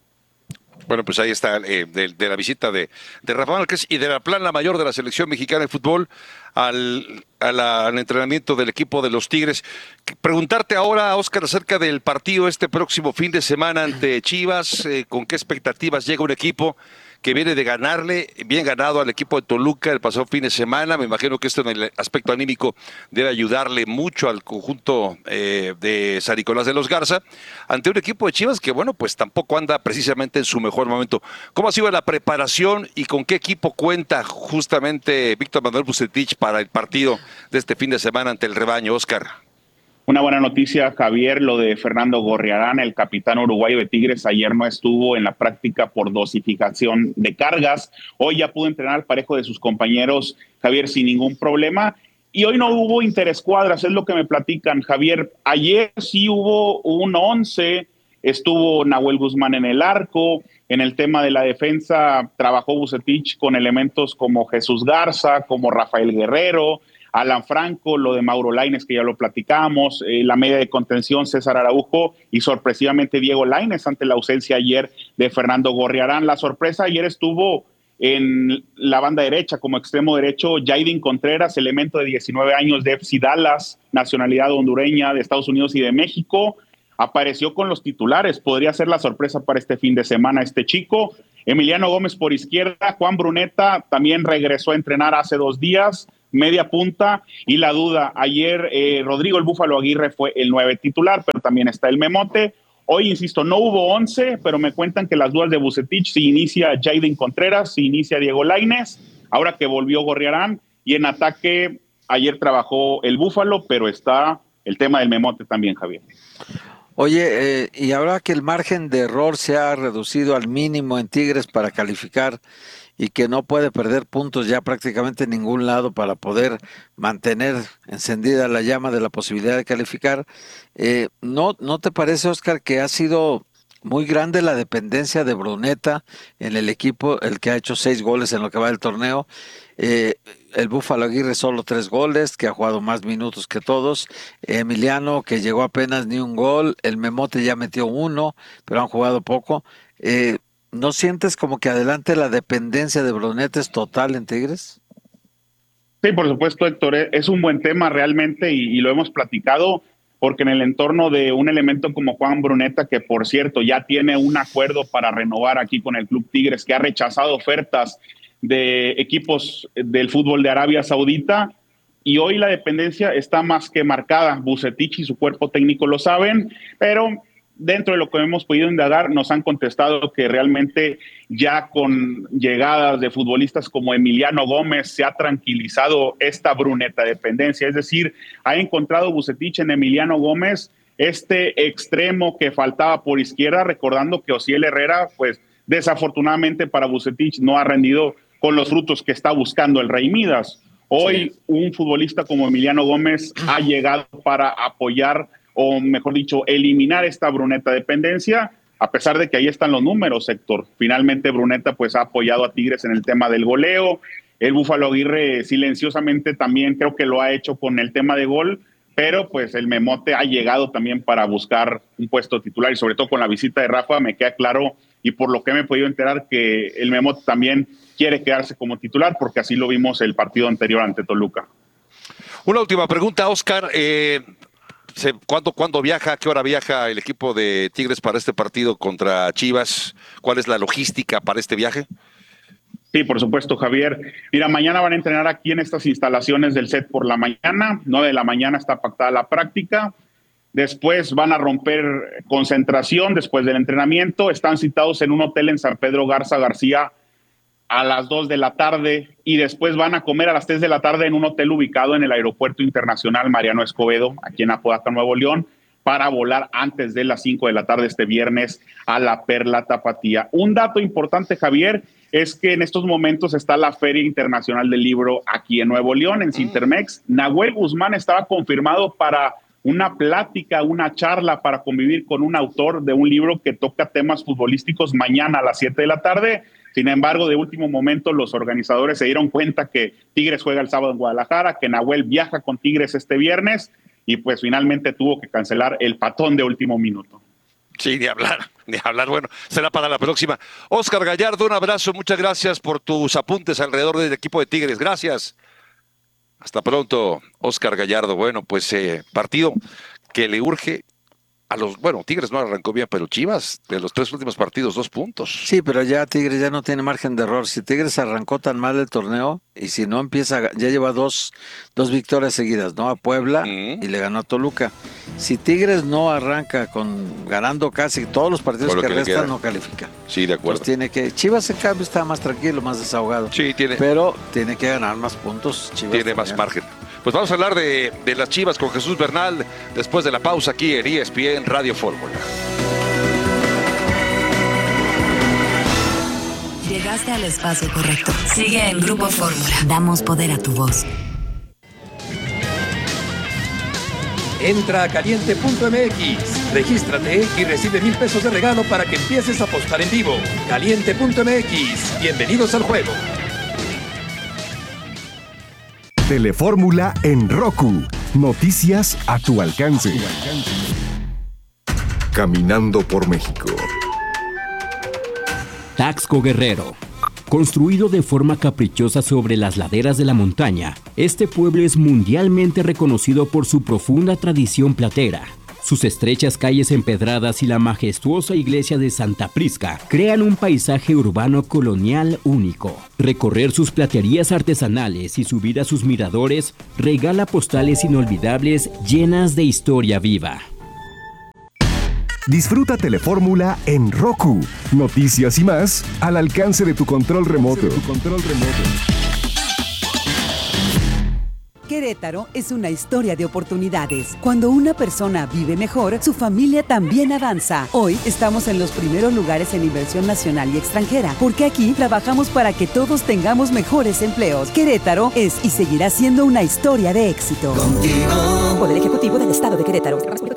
Bueno, pues ahí está de la visita de Rafa Márquez y de la plana mayor de la selección mexicana de fútbol al entrenamiento del equipo de los Tigres. Preguntarte ahora, Oscar, acerca del partido este próximo fin de semana ante Chivas, ¿con qué expectativas llega un equipo que viene de ganarle, bien ganado al equipo de Toluca el pasado fin de semana? Me imagino que esto en el aspecto anímico debe ayudarle mucho al conjunto de San Nicolás de los Garza, ante un equipo de Chivas que, bueno, pues tampoco anda precisamente en su mejor momento. ¿Cómo ha sido la preparación y con qué equipo cuenta justamente Víctor Manuel Vucetich para el partido de este fin de semana ante el rebaño, Oscar? Una buena noticia, Javier, lo de Fernando Gorriarán, el capitán uruguayo de Tigres, ayer no estuvo en la práctica por dosificación de cargas. Hoy ya pudo entrenar parejo de sus compañeros, Javier, sin ningún problema. Y hoy no hubo interescuadras, es lo que me platican, Javier. Ayer sí hubo un 11, estuvo Nahuel Guzmán en el arco. En el tema de la defensa trabajó Vucetich con elementos como Jesús Garza, como Rafael Guerrero, Alan Franco, lo de Mauro Lainez, que ya lo platicamos, la media de contención César Araujo y sorpresivamente Diego Lainez ante la ausencia ayer de Fernando Gorriarán. La sorpresa ayer estuvo en la banda derecha, como extremo derecho, Jaidin Contreras, elemento de 19 años de FC Dallas, nacionalidad hondureña de Estados Unidos y de México. apareció con los titulares. Podría ser la sorpresa para este fin de semana este chico. Emiliano Gómez por izquierda, Juan Bruneta también regresó a entrenar hace 2 días, media punta, y la duda, ayer Rodrigo el Búfalo Aguirre fue el 9 titular, pero también está el Memote. Hoy, insisto, no hubo 11, pero me cuentan que las dudas de Vucetich, si inicia Jaden Contreras, si inicia Diego Lainez, ahora que volvió Gorriarán, y en ataque ayer trabajó el Búfalo, pero está el tema del Memote también, Javier. Oye, y ahora que el margen de error se ha reducido al mínimo en Tigres para calificar y que no puede perder puntos ya prácticamente en ningún lado para poder mantener encendida la llama de la posibilidad de calificar, ¿no te parece, Oscar, que ha sido muy grande la dependencia de Bruneta en el equipo, el que ha hecho 6 goles en lo que va del torneo? El Búfalo Aguirre solo 3 goles, que ha jugado más minutos que todos. Emiliano, que llegó apenas ni un gol. El Memote ya metió 1, pero han jugado poco. ¿No sientes como que adelante la dependencia de Bruneta es total en Tigres? Sí, por supuesto, Héctor. Es un buen tema realmente y lo hemos platicado, porque en el entorno de un elemento como Juan Bruneta, que por cierto ya tiene un acuerdo para renovar aquí con el Club Tigres, que ha rechazado ofertas de equipos del fútbol de Arabia Saudita, y hoy la dependencia está más que marcada. Vucetich y su cuerpo técnico lo saben, pero dentro de lo que hemos podido indagar nos han contestado que realmente ya con llegadas de futbolistas como Emiliano Gómez se ha tranquilizado esta Bruneta dependencia, es decir, ha encontrado Vucetich en Emiliano Gómez este extremo que faltaba por izquierda, recordando que Osiel Herrera, pues desafortunadamente para Vucetich no ha rendido con los frutos que está buscando el Rey Midas. Hoy un futbolista como Emiliano Gómez ha llegado para apoyar, o mejor dicho, eliminar esta Bruneta dependencia, a pesar de que ahí están los números, Héctor. Finalmente Bruneta pues ha apoyado a Tigres en el tema del goleo. El Búfalo Aguirre silenciosamente también creo que lo ha hecho con el tema de gol, pero pues el Memote ha llegado también para buscar un puesto titular, y sobre todo con la visita de Rafa me queda claro, y por lo que me he podido enterar, que el Memote también quiere quedarse como titular, porque así lo vimos el partido anterior ante Toluca. Una última pregunta, Oscar. ¿Cuándo viaja? ¿A qué hora viaja el equipo de Tigres para este partido contra Chivas? ¿Cuál es la logística para este viaje? Sí, por supuesto, Javier. Mira, mañana van a entrenar aquí en estas instalaciones del set por la mañana. 9 de la mañana está pactada la práctica. Después van a romper concentración después del entrenamiento. Están citados en un hotel en San Pedro Garza García a las 2 de la tarde, y después van a comer a las 3 de la tarde en un hotel ubicado en el Aeropuerto Internacional Mariano Escobedo, aquí en Apodaca, Nuevo León, para volar antes de las 5 de la tarde este viernes a la Perla Tapatía. Un dato importante, Javier, es que en estos momentos está la Feria Internacional del Libro aquí en Nuevo León, en Cintermex. Nahuel Guzmán estaba confirmado para una plática, una charla para convivir con un autor de un libro que toca temas futbolísticos mañana a las 7 de la tarde. Sin embargo, de último momento, los organizadores se dieron cuenta que Tigres juega el sábado en Guadalajara, que Nahuel viaja con Tigres este viernes, y pues finalmente tuvo que cancelar el patón de último minuto. Sí, ni hablar. Bueno, será para la próxima. Oscar Gallardo, un abrazo, muchas gracias por tus apuntes alrededor del equipo de Tigres. Gracias. Hasta pronto, Oscar Gallardo. Bueno, pues partido que le urge a los... Bueno, Tigres no arrancó bien, pero Chivas, de los 3 últimos partidos, 2 puntos. Sí, pero ya Tigres ya no tiene margen de error. Si Tigres arrancó tan mal el torneo, y si no empieza, ya lleva dos victorias seguidas, ¿no? A Puebla y le ganó a Toluca. Si Tigres no arranca ganando casi todos los partidos que restan, no califica. Sí, de acuerdo. Pues tiene que... Chivas, en cambio, está más tranquilo, más desahogado. Sí, pero tiene que ganar más puntos. Chivas tiene más margen. Pues vamos a hablar de las Chivas con Jesús Bernal después de la pausa aquí en ESPN Radio Fórmula. Llegaste al espacio correcto. Sigue en Grupo Fórmula. Damos poder a tu voz. Entra a caliente.mx, regístrate y recibe $1,000 de regalo para que empieces a apostar en vivo. Caliente.mx, bienvenidos al juego. Telefórmula en Roku. Noticias a tu alcance. Caminando por México. Taxco Guerrero. Construido de forma caprichosa sobre las laderas de la montaña, este pueblo es mundialmente reconocido por su profunda tradición platera. Sus estrechas calles empedradas y la majestuosa iglesia de Santa Prisca crean un paisaje urbano colonial único. Recorrer sus platerías artesanales y subir a sus miradores regala postales inolvidables llenas de historia viva. Disfruta Telefórmula en Roku. Noticias y más al alcance de tu control remoto. Querétaro es una historia de oportunidades. Cuando una persona vive mejor, su familia también avanza. Hoy estamos en los primeros lugares en inversión nacional y extranjera, porque aquí trabajamos para que todos tengamos mejores empleos. Querétaro es y seguirá siendo una historia de éxito. Contigo. Poder Ejecutivo del Estado de Querétaro.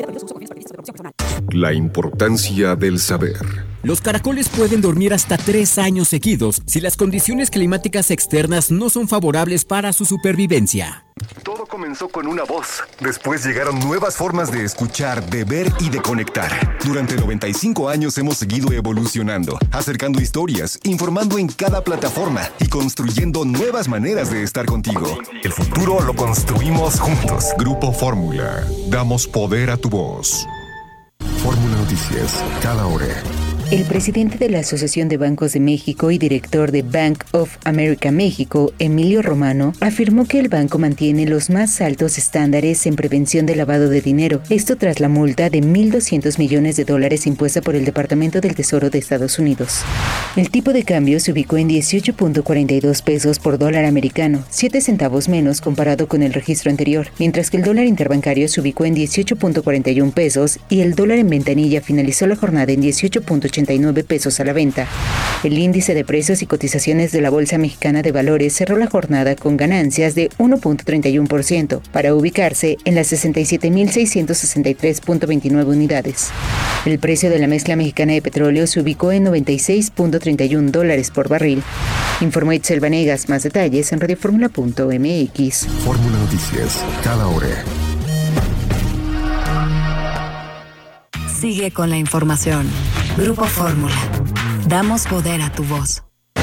La importancia del saber. Los caracoles pueden dormir hasta 3 años seguidos si las condiciones climáticas externas no son favorables para su supervivencia. Todo comenzó con una voz. Después llegaron nuevas formas de escuchar, de ver y de conectar. Durante 95 años hemos seguido evolucionando, acercando historias, informando en cada plataforma y construyendo nuevas maneras de estar contigo. El futuro lo construimos juntos. Grupo Fórmula. Damos poder a tu voz. Fórmula Noticias, cada hora. El presidente de la Asociación de Bancos de México y director de Bank of America México, Emilio Romano, afirmó que el banco mantiene los más altos estándares en prevención de lavado de dinero. Esto tras la multa de $1,200 millones impuesta por el Departamento del Tesoro de Estados Unidos. El tipo de cambio se ubicó en 18.42 pesos por dólar americano, 7 centavos menos comparado con el registro anterior, mientras que el dólar interbancario se ubicó en 18.41 pesos y el dólar en ventanilla finalizó la jornada en 18.89 pesos a la venta. El índice de precios y cotizaciones de la Bolsa Mexicana de Valores cerró la jornada con ganancias de 1.31% para ubicarse en las 67.663.29 unidades. El precio de la mezcla mexicana de petróleo se ubicó en $96.31 por barril. Informó Itzel Vanegas. Más detalles en radioformula.mx. Fórmula Noticias, cada hora. Sigue con la información. Grupo Fórmula. Damos poder a tu voz.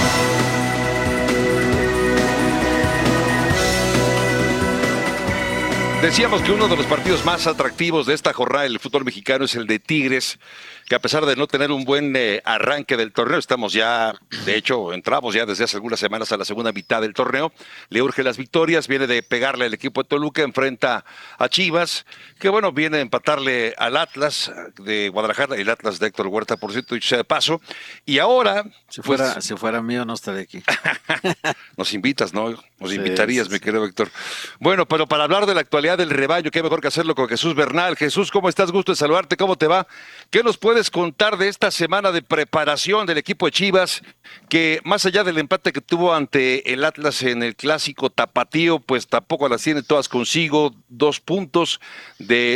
Decíamos que uno de los partidos más atractivos de esta jornada del fútbol mexicano es el de Tigres, que a pesar de no tener un buen arranque del torneo, entramos ya desde hace algunas semanas a la segunda mitad del torneo, le urge las victorias, viene de pegarle al equipo de Toluca, enfrenta a Chivas, que bueno, viene a empatarle al Atlas de Guadalajara, el Atlas de Héctor Huerta, por cierto, dicho sea de paso, y ahora... Si fuera mío no estaría aquí. Nos invitas, ¿no? Nos invitarías, mi querido Héctor. Bueno, pero para hablar de la actualidad del rebaño, qué mejor que hacerlo con Jesús Bernal. Jesús, ¿cómo estás? Gusto de saludarte, ¿cómo te va? ¿Qué nos puedes contar de esta semana de preparación del equipo de Chivas, que más allá del empate que tuvo ante el Atlas en el clásico tapatío, pues tampoco las tiene todas consigo, 2 puntos de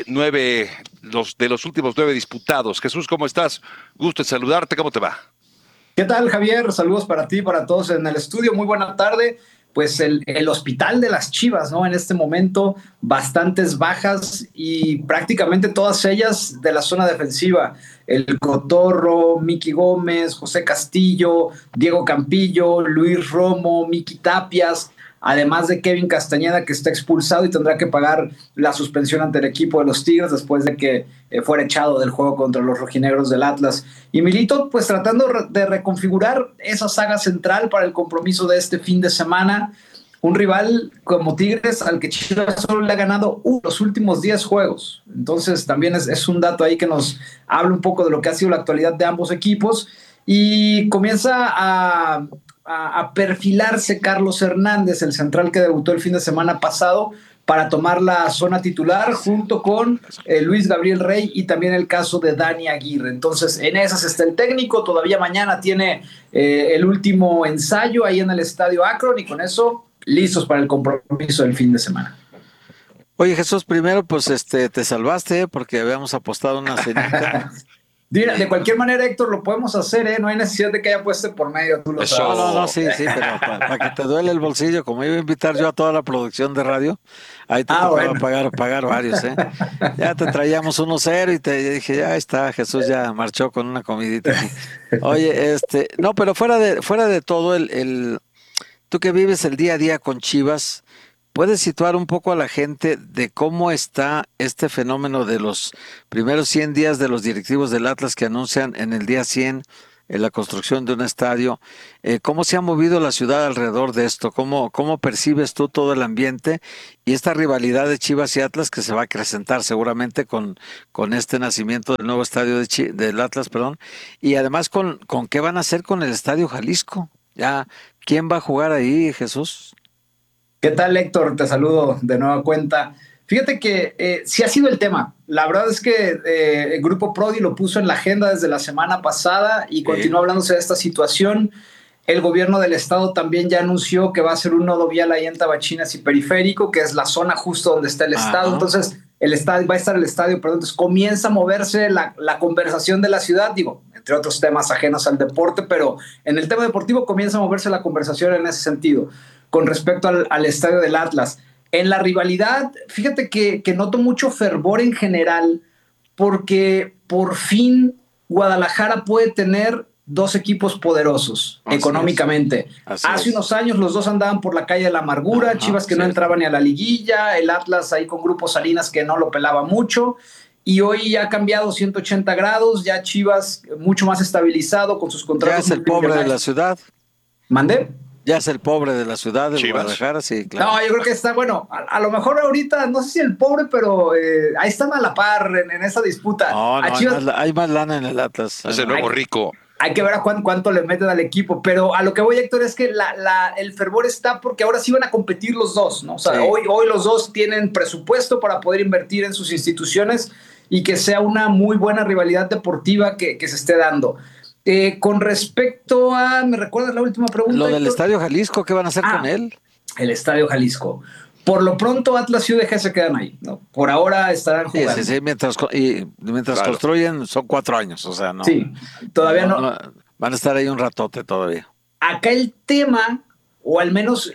los últimos 9 disputados? Jesús, ¿cómo estás? Gusto de saludarte, ¿cómo te va? ¿Qué tal, Javier? Saludos para ti, para todos en el estudio. Muy buena tarde. Pues el hospital de las Chivas, ¿no? En este momento, bastantes bajas y prácticamente todas ellas de la zona defensiva. El Cotorro, Miki Gómez, José Castillo, Diego Campillo, Luis Romo, Miki Tapias, además de Kevin Castañeda, que está expulsado y tendrá que pagar la suspensión ante el equipo de los Tigres después de que fuera echado del juego contra los rojinegros del Atlas. Y Milito, pues tratando de reconfigurar esa saga central para el compromiso de este fin de semana. Un rival como Tigres al que Chivas solo le ha ganado los últimos 10 juegos. Entonces también es un dato ahí que nos habla un poco de lo que ha sido la actualidad de ambos equipos. Y comienza a perfilarse Carlos Hernández, el central que debutó el fin de semana pasado, para tomar la zona titular junto con Luis Gabriel Rey y también el caso de Dani Aguirre. Entonces, en esas está el técnico. Todavía mañana tiene el último ensayo ahí en el Estadio Akron y con eso listos para el compromiso del fin de semana. Oye, Jesús, primero pues te salvaste porque habíamos apostado una cenita. De cualquier manera, Héctor, lo podemos hacer, no hay necesidad de que haya puesto por medio, tú lo sabes. No, sí, pero para que te duele el bolsillo, como iba a invitar yo a toda la producción de radio, ahí te tocaba pagar varios, Ya te traíamos 1-0 y te dije, ya está, Jesús ya marchó con una comidita aquí. Oye, no, pero fuera de todo, tú que vives el día a día con Chivas, ¿puedes situar un poco a la gente de cómo está este fenómeno de los primeros 100 días de los directivos del Atlas que anuncian en el día 100 en la construcción de un estadio? ¿Cómo se ha movido la ciudad alrededor de esto? ¿Cómo percibes tú todo el ambiente y esta rivalidad de Chivas y Atlas que se va a acrecentar seguramente con este nacimiento del nuevo estadio del Atlas, perdón? Y además con qué van a hacer con el Estadio Jalisco. Ya, ¿quién va a jugar ahí, Jesús? ¿Qué tal, Héctor? Te saludo de nueva cuenta. Fíjate que sí ha sido el tema. La verdad es que el Grupo Prodi lo puso en la agenda desde la semana pasada y continúa hablándose de esta situación. El gobierno del estado también ya anunció que va a ser un nodo vial ahí en Tabachinas y Periférico, que es la zona justo donde está el estadio. Entonces, va a estar el estadio, perdón. Entonces, comienza a moverse la conversación de la ciudad, digo, entre otros temas ajenos al deporte, pero en el tema deportivo comienza a moverse la conversación en ese sentido, con respecto al estadio del Atlas. En la rivalidad, fíjate que noto mucho fervor en general, porque por fin Guadalajara puede tener dos equipos poderosos económicamente. Hace unos años los dos andaban por la calle de la amargura, Chivas que no entraba ni a la liguilla, el Atlas ahí con Grupo Salinas que no lo pelaba mucho, y hoy ya ha cambiado 180 grados, ya Chivas mucho más estabilizado con sus contratos. Ya es el pobre de la ciudad. ¿Mandé? Ya es el pobre de la ciudad de Guadalajara, sí, claro. No, yo creo que está, bueno, a lo mejor ahorita, no sé si el pobre, pero ahí están a la par en esa disputa. No, hay más lana en el Atlas. Es el nuevo rico. Hay que ver a cuánto le meten al equipo, pero a lo que voy, Héctor, es que el fervor está porque ahora sí van a competir los dos, ¿no? O sea, hoy los dos tienen presupuesto para poder invertir en sus instituciones y que sea una muy buena rivalidad deportiva que se esté dando. Con respecto a, ¿me recuerdas la última pregunta? Lo del Estadio Jalisco, ¿qué van a hacer con él? El Estadio Jalisco. Por lo pronto, Atlas y UDG se quedan ahí, ¿no? Por ahora estarán jugando. Sí, mientras construyen son 4 años, o sea, no. Sí, todavía no. Van a estar ahí un ratote todavía. Acá el tema, o al menos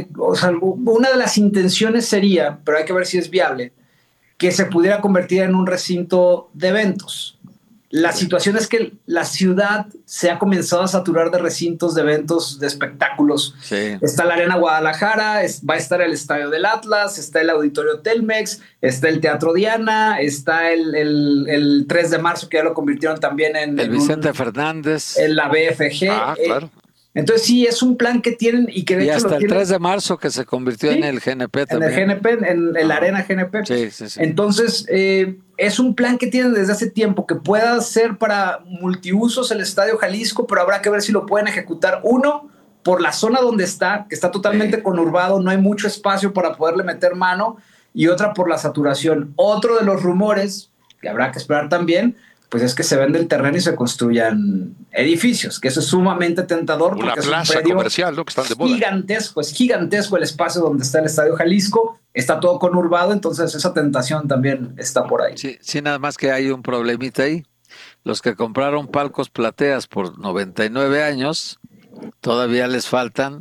una de las intenciones sería, pero hay que ver si es viable, que se pudiera convertir en un recinto de eventos. La situación es que la ciudad se ha comenzado a saturar de recintos de eventos, de espectáculos. Sí. Está la Arena Guadalajara, va a estar el Estadio del Atlas, está el Auditorio Telmex, está el Teatro Diana, está el 3 de marzo, que ya lo convirtieron también en... El Vicente Fernández. En la BFG. Claro. Entonces sí, es un plan que tienen y que de y hecho hasta el 3 de marzo que se convirtió en el GNP también. En el GNP, en la Arena GNP. Sí. Entonces, es un plan que tienen desde hace tiempo, que pueda ser para multiusos el Estadio Jalisco, pero habrá que ver si lo pueden ejecutar. Uno, por la zona donde está, que está totalmente conurbado, no hay mucho espacio para poderle meter mano, y otra por la saturación. Otro de los rumores, que habrá que esperar también, pues es que se vende el terreno y se construyan edificios, que eso es sumamente tentador. Una porque plaza es un comercial, ¿no? Que están de moda. Es gigantesco el espacio donde está el Estadio Jalisco, está todo conurbado, entonces esa tentación también está por ahí. Sí, nada más que hay un problemita ahí. Los que compraron palcos plateas por 99 años, todavía les faltan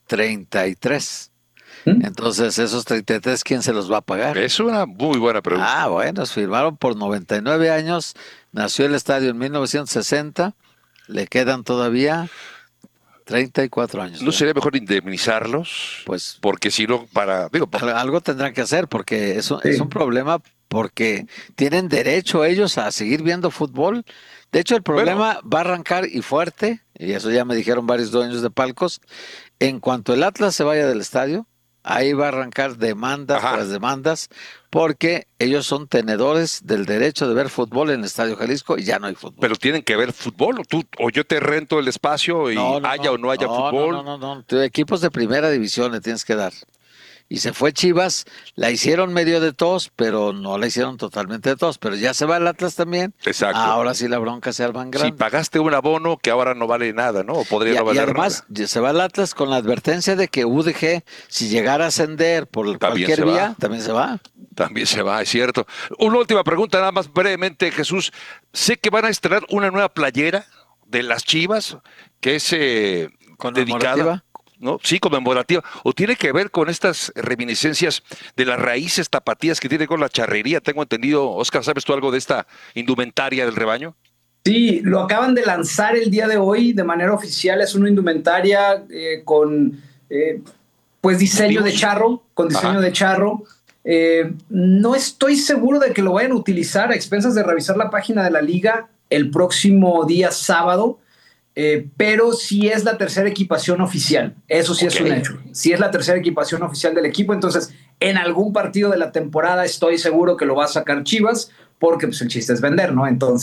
33. Entonces, esos 33, ¿quién se los va a pagar? Es una muy buena pregunta. Bueno, firmaron por 99 años, nació el estadio en 1960, le quedan todavía 34 años. ¿No sería mejor indemnizarlos? Pues, porque si no, algo tendrán que hacer, porque es un problema, porque tienen derecho ellos a seguir viendo fútbol. De hecho, el problema va a arrancar y fuerte, y eso ya me dijeron varios dueños de palcos, en cuanto el Atlas se vaya del estadio, ahí va a arrancar demandas tras demandas, porque ellos son tenedores del derecho de ver fútbol en el Estadio Jalisco y ya no hay fútbol. Pero tienen que ver fútbol, o yo te rento el espacio y haya o no haya fútbol. No. Equipos de primera división le tienes que dar. Y se fue Chivas, la hicieron medio de tos, pero no la hicieron totalmente de tos. Pero ya se va el Atlas también. Exacto. Ahora sí la bronca se arma en grande. Si pagaste un abono que ahora no vale nada, ¿no? O podría no valer nada. Y además se va el Atlas con la advertencia de que UDG, si llegara a ascender por cualquier vía, también se va. También se va, es cierto. Una última pregunta, nada más brevemente, Jesús. Sé que van a estrenar una nueva playera de las Chivas, que es dedicada... ¿no? Sí, conmemorativa. ¿O tiene que ver con estas reminiscencias de las raíces tapatías que tiene con la charrería? Tengo entendido, Oscar, ¿sabes tú algo de esta indumentaria del rebaño? Sí, lo acaban de lanzar el día de hoy de manera oficial. Es una indumentaria con Pues diseño de charro, con diseño de charro. No estoy seguro de que lo vayan a utilizar a expensas de revisar la página de la liga el próximo día sábado, pero sí es la tercera equipación oficial. Eso sí es un hecho. Sí es la tercera equipación oficial del equipo, entonces en algún partido de la temporada estoy seguro que lo va a sacar Chivas, porque pues el chiste es vender, ¿no? Entonces